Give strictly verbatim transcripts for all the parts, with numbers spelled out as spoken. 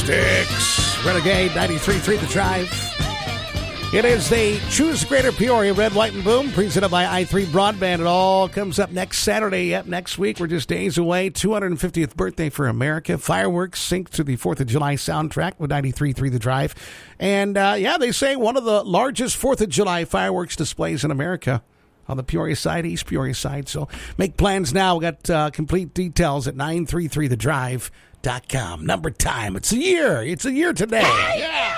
Sticks. Renegade ninety-three point three The Drive. It is the Choose Greater Peoria Red, White, and Boom, presented by I three Broadband. It all comes up next Saturday. Yep, next week. We're just days away. two hundred fiftieth birthday for America. Fireworks sync to the fourth of July soundtrack with ninety-three point three The Drive. And, uh, yeah, they say one of the largest fourth of July fireworks displays in America on the Peoria side, East Peoria side. So make plans now. We got uh, complete details at nine three three the drive dot com. Number time. It's a year. It's a year today. Hey, yeah.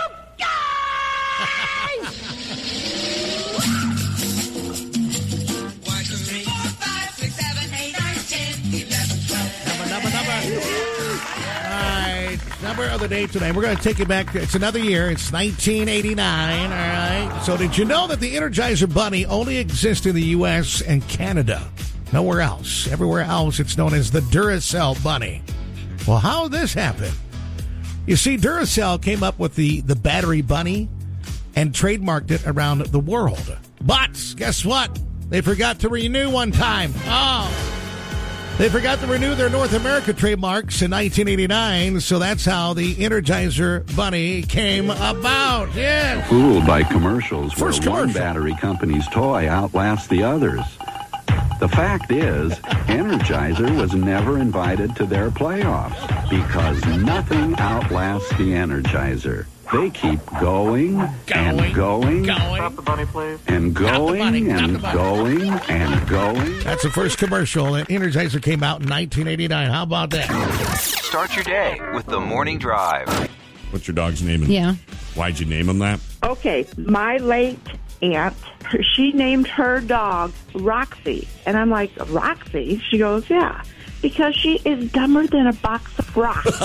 Number of the day today. We're going to take you back. It's another year. It's nineteen eighty-nine. All right. So did you know that the Energizer Bunny only exists in the U S and Canada? Nowhere else. Everywhere else, it's known as the Duracell Bunny. Well, how did this happen? You see, Duracell came up with the, the battery bunny and trademarked it around the world. But guess what? They forgot to renew one time. Oh. They forgot to renew their North America trademarks in nineteen eighty-nine, so that's how the Energizer Bunny came about. Yeah. Fooled by commercials where First one commercial. battery company's toy outlasts the others. The fact is, Energizer was never invited to their playoffs because nothing outlasts the Energizer. They keep going, Going, and going, going. Stop the bunny, please. and going bunny, stop and the bunny. going and going. That's the first commercial. And Energizer came out in nineteen eighty-nine. How about that? Start your day with the Morning Drive. What's your dog's name? And Yeah. why'd you name him that? Okay, my late aunt, her, she named her dog Roxy. And I'm like, Roxy? She goes, yeah, because she is dumber than a box of rocks.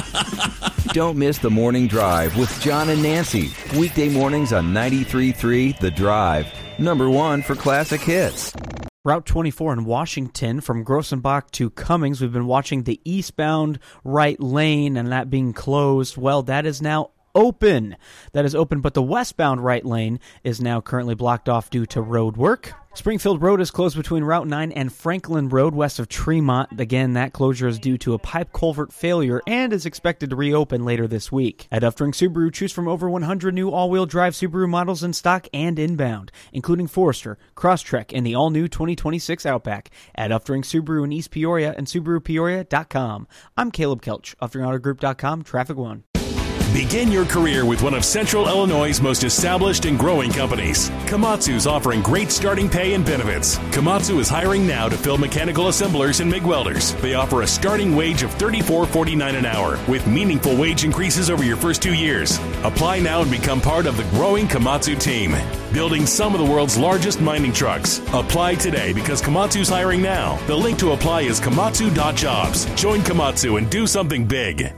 Don't miss the Morning Drive with John and Nancy. Weekday mornings on ninety-three point three The Drive. Number one for classic hits. Route twenty-four in Washington from Grossenbach to Cummings. We've been watching the eastbound right lane and that being closed. Well, that is now open. That is open, but the westbound right lane is now currently blocked off due to road work. Springfield Road is closed between Route nine and Franklin Road west of Tremont. Again, that closure is due to a pipe culvert failure and is expected to reopen later this week. At Uftring Subaru, choose from over one hundred new all-wheel drive Subaru models in stock and inbound, including Forester, Crosstrek, and the all-new twenty twenty-six Outback. At Uftring Subaru in East Peoria and Subaru Peoria dot com. I'm Caleb Kelch, Uftring Auto Group dot com, Traffic One. Begin your career with one of Central Illinois' most established and growing companies. Komatsu's offering great starting pay and benefits. Komatsu is hiring now to fill mechanical assemblers and MIG welders. They offer a starting wage of thirty-four forty-nine an hour with meaningful wage increases over your first two years. Apply now and become part of the growing Komatsu team, building some of the world's largest mining trucks. Apply today because Komatsu's hiring now. The link to apply is komatsu dot jobs. Join Komatsu and do something big.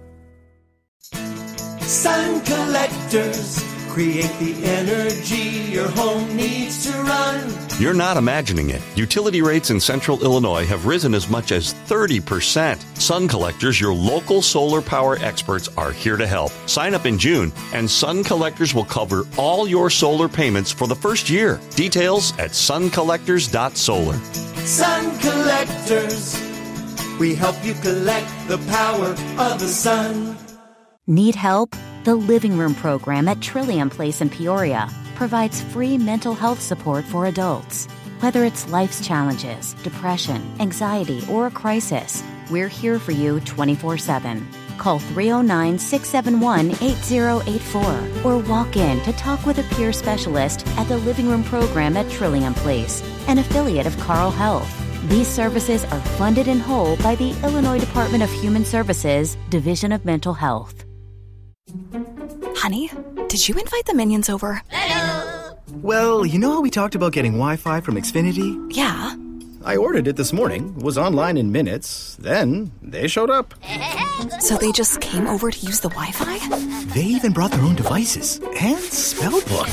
Sun collectors create the energy your home needs to run. You're not imagining it. Utility rates in Central Illinois have risen as much as thirty percent. Sun Collectors, your local solar power experts, are here to help. Sign up in June, and Sun Collectors will cover all your solar payments for the first year. Details at sun collectors dot solar. Sun collectors, we help you collect the power of the sun. Need help? The Living Room program at Trillium Place in Peoria provides free mental health support for adults. Whether it's life's challenges, depression, anxiety, or a crisis, we're here for you twenty-four seven. Call three oh nine, six seven one, eight oh eight four or walk in to talk with a peer specialist at the Living Room program at Trillium Place, an affiliate of Carle Health. These services are funded in whole by the Illinois Department of Human Services, Division of Mental Health. Honey, did you invite the minions over? Hello. Well, you know how we talked about getting Wi-Fi from Xfinity? Yeah. I ordered it this morning, was online in minutes, then they showed up. So they just came over to use the Wi-Fi? They even brought their own devices and spell book.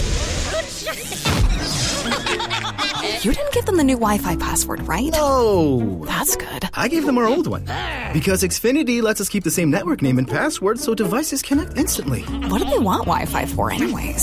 You didn't give them the new Wi-Fi password, right? No. That's good. I gave them our old one. Because Xfinity lets us keep the same network name and password so devices connect instantly. What do they want Wi-Fi for anyways?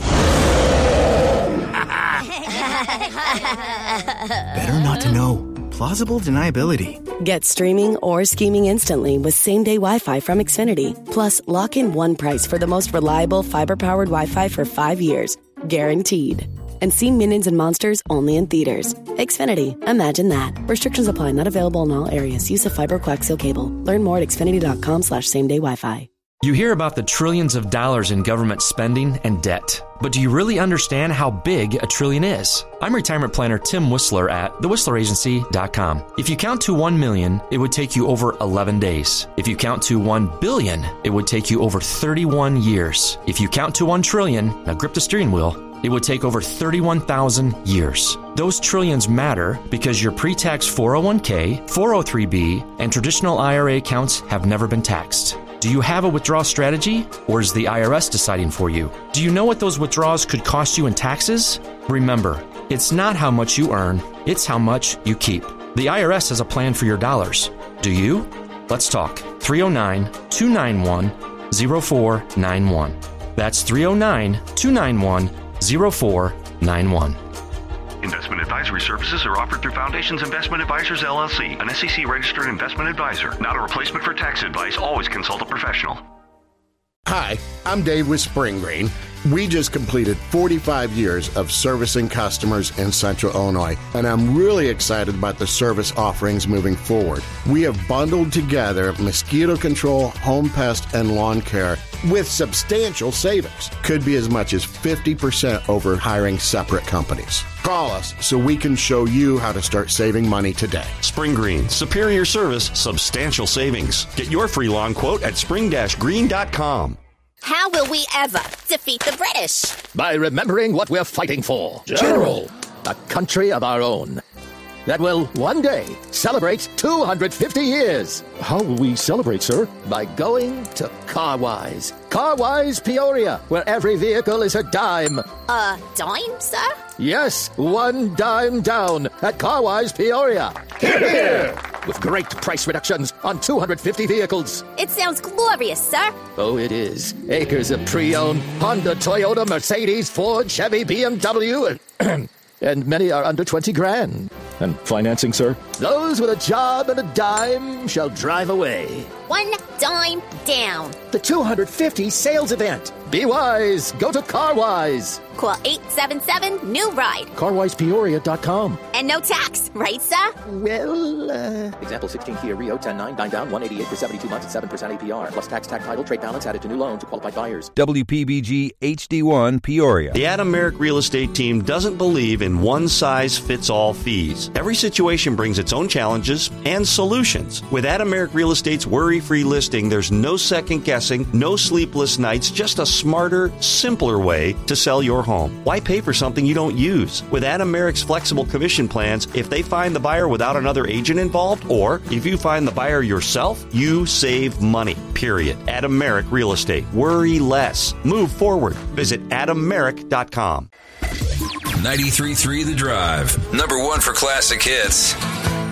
Better not to know. plausible deniability. Get streaming or scheming instantly with same-day Wi-Fi from Xfinity. Plus, lock in one price for the most reliable fiber-powered Wi-Fi for five years. Guaranteed. And see Minions and Monsters only in theaters. Xfinity. Imagine that. Restrictions apply. Not available in all areas. Use of fiber coaxial cable. Learn more at xfinity.com slash same-day Wi-Fi. You hear about the trillions of dollars in government spending and debt, but do you really understand how big a trillion is? I'm retirement planner Tim Whistler at the whistler agency dot com. If you count to one million, it would take you over eleven days. If you count to one billion, it would take you over thirty-one years. If you count to one trillion, now grip the steering wheel, it would take over thirty-one thousand years. Those trillions matter because your pre-tax four oh one k, four oh three b, and traditional I R A accounts have never been taxed. Do you have a withdrawal strategy, or is the I R S deciding for you? Do you know what those withdrawals could cost you in taxes? Remember, it's not how much you earn, it's how much you keep. The I R S has a plan for your dollars. Do you? Let's talk. three oh nine, two nine one, oh four nine one. That's three oh nine, two nine one, oh four nine one. Investment advisory services are offered through Foundations Investment Advisors, L L C, an S E C-registered investment advisor. Not a replacement for tax advice. Always consult a professional. Hi, I'm Dave with Spring Green. We just completed forty-five years of servicing customers in Central Illinois, and I'm really excited about the service offerings moving forward. We have bundled together mosquito control, home pest, and lawn care with substantial savings. Could be as much as fifty percent over hiring separate companies. Call us so we can show you how to start saving money today. Spring Green, superior service, substantial savings. Get your free lawn quote at spring green dot com. How will we ever defeat the British? By remembering what we're fighting for. General. A country of our own that will one day celebrate two hundred fifty years. How will we celebrate, sir? By going to Carwise. Carwise Peoria, where every vehicle is a dime. A dime, sir? Yes, one dime down at Carwise Peoria. Hear, hear! With great price reductions on two hundred fifty vehicles. It sounds glorious, sir. Oh, it is. Acres of pre-owned Honda, Toyota, Mercedes, Ford, Chevy, B M W, and, and many are under twenty grand. And financing, sir? Those with a job and a dime shall drive away. One dime down. The two hundred fifty sales event. Be wise. Go to Carwise. Call eight seven seven, N E W, RIDE. Carwise Peoria dot com. And no tax, right, sir? Well, uh... Example sixteen Kia Rio, ten nine, nine down, one eighty-eight for seventy-two months at seven percent A P R. Plus tax, tax title, trade balance added to new loan to qualified buyers. W P B G H D one Peoria. The Adam Merrick Real Estate Team doesn't believe in one-size-fits-all fees. Every situation brings its own challenges and solutions. With Adam Merrick Real Estate's worry-free listing, there's no second-guessing, no sleepless nights, just a smarter, simpler way to sell your home. Why pay for something you don't use? With Adam Merrick's flexible commission plans, if they find the buyer without another agent involved, or if you find the buyer yourself, you save money, period. Adam Merrick Real Estate. Worry less. Move forward. Visit adam merrick dot com. ninety-three point three The Drive. Number one for classic hits.